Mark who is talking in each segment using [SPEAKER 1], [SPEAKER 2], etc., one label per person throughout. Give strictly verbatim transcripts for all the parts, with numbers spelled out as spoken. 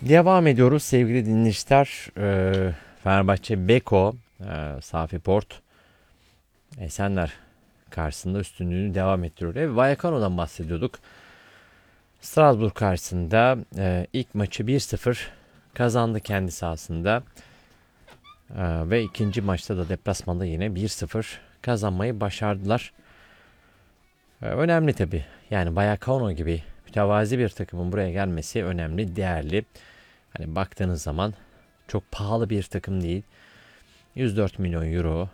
[SPEAKER 1] Devam ediyoruz sevgili dinleyiciler. Ee, Fenerbahçe Beko, e, Safi Port, Esenler karşısında üstünlüğünü devam ettiriyor. Evet, Vallecano'dan bahsediyorduk. Strasbourg karşısında e, ilk maçı bir sıfır kazandı kendi sahasında. E, ve ikinci maçta da deplasmanda yine bir sıfır kazanmayı başardılar. E, önemli tabii. Yani Vallecano gibi mütevazi bir takımın buraya gelmesi önemli, değerli. Hani baktığınız zaman çok pahalı bir takım değil. yüz dört milyon euro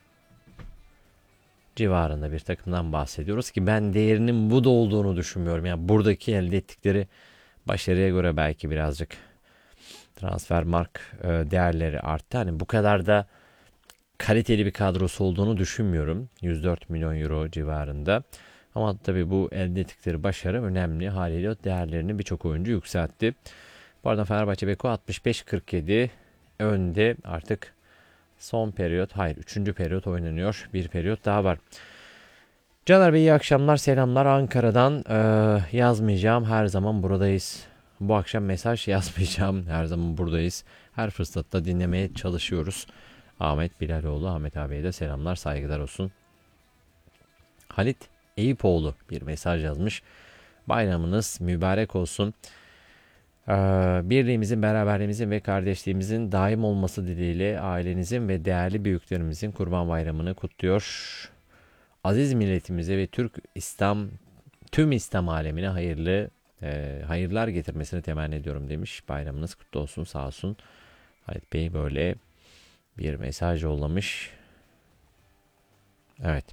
[SPEAKER 1] civarında bir takımdan bahsediyoruz ki ben değerinin bu da olduğunu düşünmüyorum. Yani buradaki elde ettikleri başarıya göre belki birazcık transfer mark değerleri arttı. Hani bu kadar da kaliteli bir kadrosu olduğunu düşünmüyorum. yüz dört milyon euro civarında. Ama tabii bu elde ettikleri başarı önemli. Haliyle değerlerini birçok oyuncu yükseltti. Bu arada Fenerbahçe Beko altmış beş kırk yedi önde artık. Son periyot, hayır üçüncü periyot oynanıyor. Bir periyot daha var. Caner Bey iyi akşamlar, selamlar Ankara'dan. Ee, yazmayacağım, her zaman buradayız. Bu akşam mesaj yazmayacağım, her zaman buradayız. Her fırsatta dinlemeye çalışıyoruz. Ahmet Bilaloğlu, Ahmet abiye de selamlar, saygılar olsun. Halit Eyüpoğlu bir mesaj yazmış. Bayramınız mübarek olsun. Birliğimizin, beraberliğimizin ve kardeşliğimizin daim olması dileğiyle ailenizin ve değerli büyüklerimizin Kurban Bayramı'nı kutluyor. Aziz milletimize ve Türk İslam, tüm İslam alemine hayırlı e, hayırlar getirmesini temenni ediyorum demiş. Bayramınız kutlu olsun, sağ olsun. Halit Bey böyle bir mesaj yollamış. Evet.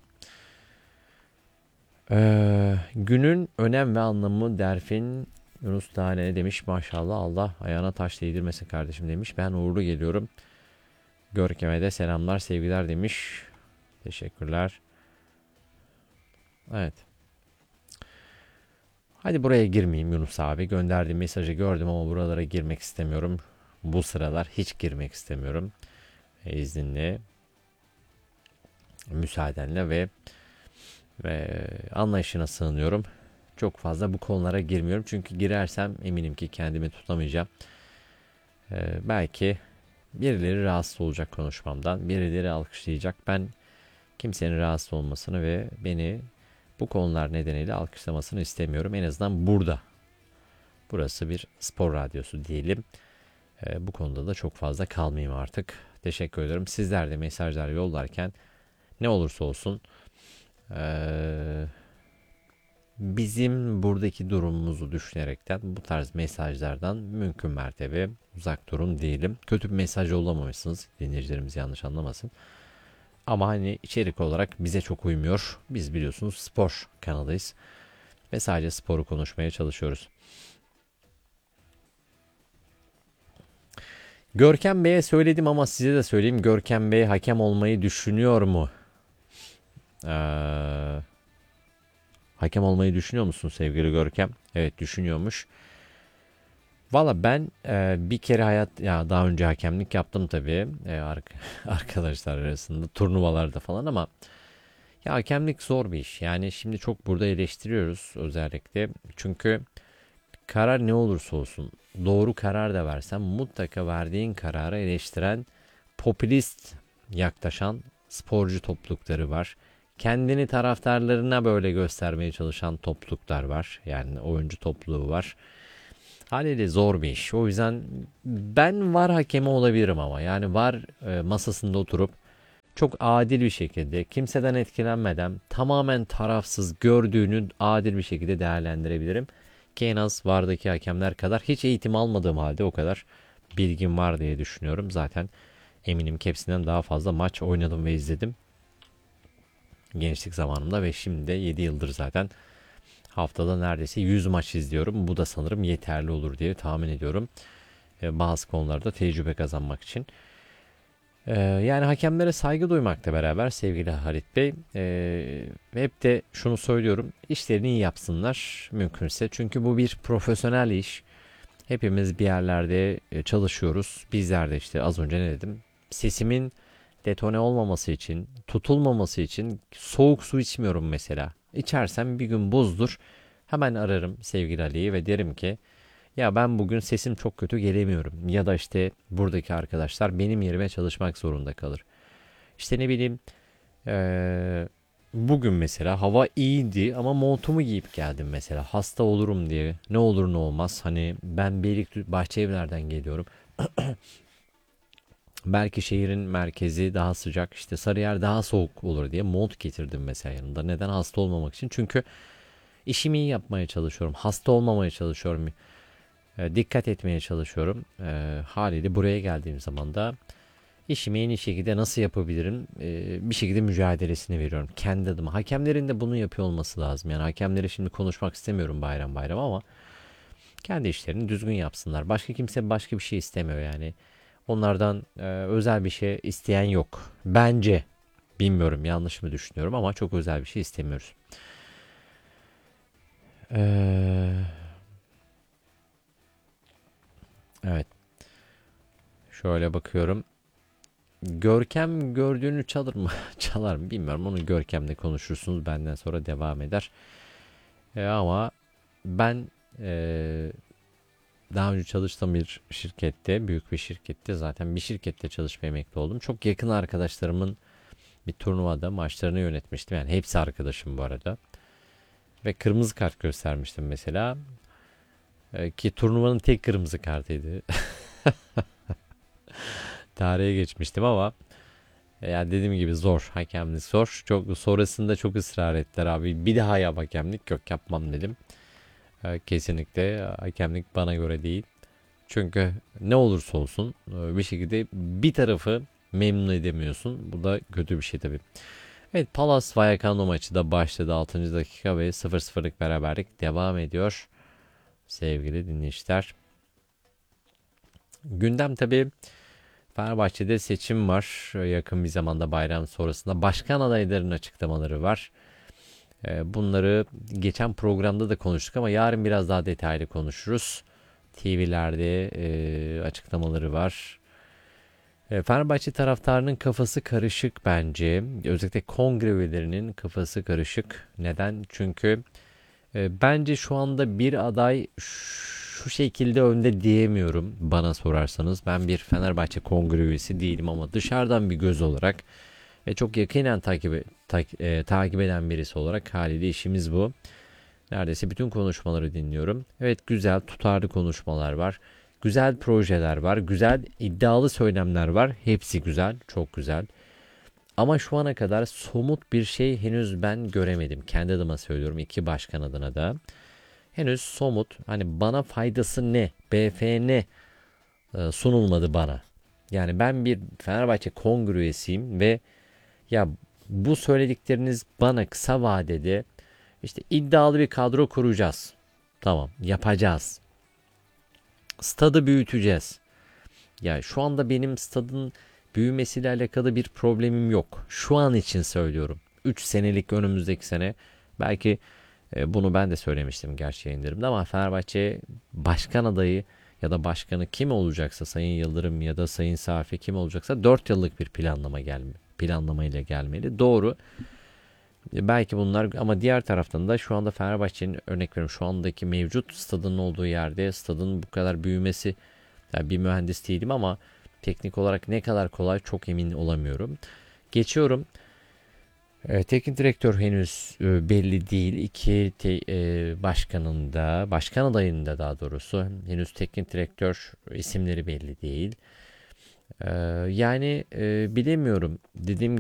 [SPEAKER 1] Ee, günün önem ve anlamı derfin Yunus Tane demiş, maşallah Allah ayağına taş değdirmesin kardeşim demiş. Ben uğurlu geliyorum. Görkem'e de selamlar sevgiler demiş. Teşekkürler. Evet. Hadi buraya girmeyeyim Yunus abi. Gönderdiğim mesajı gördüm ama buralara girmek istemiyorum. Bu sıralar hiç girmek istemiyorum. E, izninle, müsaadenle ve ve anlayışına sığınıyorum. Çok fazla bu konulara girmiyorum. Çünkü girersem eminim ki kendimi tutamayacağım. Ee, belki birileri rahatsız olacak konuşmamdan. Birileri alkışlayacak. Ben kimsenin rahatsız olmasını ve beni bu konular nedeniyle alkışlamasını istemiyorum. En azından burada. Burası bir spor radyosu diyelim. Ee, bu konuda da çok fazla kalmayayım artık. Teşekkür ederim. Sizler de mesajlar yollarken ne olursa olsun eee bizim buradaki durumumuzu düşünerekten bu tarz mesajlardan mümkün mertebe uzak durun diyelim. Kötü bir mesaj yollamamışsınız. Dinleyicilerimiz yanlış anlamasın. Ama hani içerik olarak bize çok uymuyor. Biz biliyorsunuz spor kanalıyız. Ve sadece sporu konuşmaya çalışıyoruz. Görkem Bey'e söyledim ama size de söyleyeyim. Görkem Bey hakem olmayı düşünüyor mu? Eee... Hakem olmayı düşünüyor musun sevgili Görkem? Evet, düşünüyormuş. Valla ben e, bir kere hayat ya daha önce hakemlik yaptım tabii e, ark- arkadaşlar arasında turnuvalarda falan ama ya hakemlik zor bir iş. Yani şimdi çok burada eleştiriyoruz özellikle. Çünkü karar ne olursa olsun doğru karar da versen mutlaka verdiğin kararı eleştiren popülist yaklaşan sporcu toplulukları var. Kendini taraftarlarına böyle göstermeye çalışan topluluklar var. Yani oyuncu topluluğu var. Haliyle zor bir iş. O yüzden ben var hakemi olabilirim ama yani var e, masasında oturup çok adil bir şekilde kimseden etkilenmeden tamamen tarafsız gördüğünü adil bir şekilde değerlendirebilirim. Ki en az vardaki hakemler kadar hiç eğitim almadığım halde o kadar bilgim var diye düşünüyorum. Zaten eminim ki hepsinden daha fazla maç oynadım ve izledim. Gençlik zamanımda ve şimdi de yedi yıldır zaten haftada neredeyse yüz maç izliyorum. Bu da sanırım yeterli olur diye tahmin ediyorum. Ee, bazı konularda tecrübe kazanmak için. Ee, yani hakemlere saygı duymakla beraber sevgili Halit Bey ee, hep de şunu söylüyorum. İşlerini iyi yapsınlar mümkünse. Çünkü bu bir profesyonel iş. Hepimiz bir yerlerde çalışıyoruz. Bizler de işte az önce ne dedim? Sesimin detone olmaması için, tutulmaması için soğuk su içmiyorum mesela. İçersem bir gün buzdur. Hemen ararım sevgili Ali'yi ve derim ki Ya ben bugün sesim çok kötü gelemiyorum. Ya da işte buradaki arkadaşlar benim yerime çalışmak zorunda kalır. İşte ne bileyim eee, bugün mesela hava iyiydi ama montumu giyip geldim mesela. Hasta olurum diye. Ne olur ne olmaz. Hani ben Beylikdüzü Bahçeevler'den geliyorum. Belki şehrin merkezi daha sıcak, işte Sarıyer daha soğuk olur diye mont getirdim mesela yanımda. Neden? Hasta olmamak için. Çünkü işimi iyi yapmaya çalışıyorum. Hasta olmamaya çalışıyorum. E, dikkat etmeye çalışıyorum. E, haliyle buraya geldiğim zaman da işimi en iyi şekilde nasıl yapabilirim? E, bir şekilde mücadelesini veriyorum. Kendi adıma. Hakemlerin de bunu yapıyor olması lazım. Yani hakemlere şimdi konuşmak istemiyorum bayram bayram ama kendi işlerini düzgün yapsınlar. Başka kimse başka bir şey istemiyor yani. Onlardan e, özel bir şey isteyen yok. Bence. Bilmiyorum, yanlış mı düşünüyorum ama çok özel bir şey istemiyoruz. Ee, evet. Şöyle bakıyorum. Görkem gördüğünü çalır mı? Çalar mı bilmiyorum. Onu Görkem'le konuşursunuz. Benden sonra devam eder. E, ama ben e, daha önce çalıştığım bir şirkette, büyük bir şirkette, zaten bir şirkette çalışmaya emekli oldum. Çok yakın arkadaşlarımın bir turnuvada maçlarını yönetmiştim. Yani hepsi arkadaşım bu arada. Ve kırmızı kart göstermiştim mesela. E, ki turnuvanın tek kırmızı kartıydı. Tarihe geçmiştim ama e, yani dediğim gibi zor. Hakemlik zor. Çok sonrasında çok ısrar ettiler abi. Bir daha yap hakemlik. Yok, yapmam dedim. E, kesinlikle hakemlik bana göre değil. Çünkü ne olursa olsun e, bir şekilde bir tarafı memnun edemiyorsun. Bu da kötü bir şey tabii. Evet, Palace Vallecano maçı da başladı. altıncı dakika ve sıfır sıfırlık beraberlik devam ediyor. Sevgili dinleyiciler. Gündem tabii, Fenerbahçe'de seçim var. Yakın bir zamanda bayram sonrasında başkan adaylarının açıklamaları var. Ee, Bunları geçen programda da konuştuk ama yarın biraz daha detaylı konuşuruz. T V'lerde e, açıklamaları var. E, Fenerbahçe taraftarının kafası karışık bence. Özellikle kongre üyelerinin kafası karışık. Neden? Çünkü e, bence şu anda bir aday şu şekilde önde diyemiyorum bana sorarsanız. Ben bir Fenerbahçe kongre üyesi değilim ama dışarıdan bir göz olarak ve çok yakinen takip, tak- e, takip eden birisi olarak haliyle işimiz bu. Neredeyse bütün konuşmaları dinliyorum. Evet, güzel tutarlı konuşmalar var. Güzel projeler var. Güzel iddialı söylemler var. Hepsi güzel, çok güzel. Ama şu ana kadar somut bir şey henüz ben göremedim. Kendi adıma söylüyorum, iki başkan adına da. Henüz somut, hani bana faydası ne? B F ne e, sunulmadı bana. Yani ben bir Fenerbahçe kongre üyesiyim ve ya bu söyledikleriniz bana kısa vadede işte iddialı bir kadro kuracağız. Tamam, yapacağız. Stadı büyüteceğiz. Ya şu anda benim stadın büyümesiyle alakalı bir problemim yok. Şu an için söylüyorum. üç senelik, önümüzdeki sene belki e, bunu ben de söylemiştim gerçi yayınlarımda ama Fenerbahçe başkan adayı ya da başkanı kim olacaksa, Sayın Yıldırım ya da Sayın Safi kim olacaksa dört yıllık bir planlama gelme, planlama ile gelmeli. Doğru. E, Belki bunlar ama diğer taraftan da şu anda Fenerbahçe'nin, örnek veriyorum, şu andaki mevcut stadın olduğu yerde stadın bu kadar büyümesi, yani bir mühendis değilim ama teknik olarak ne kadar kolay çok emin olamıyorum. Geçiyorum. E, teknik direktör henüz e, belli değil. İki te, e, başkanın da, başkan adayının da daha doğrusu henüz teknik direktör isimleri belli değil. E, yani e, bilemiyorum. Dediğim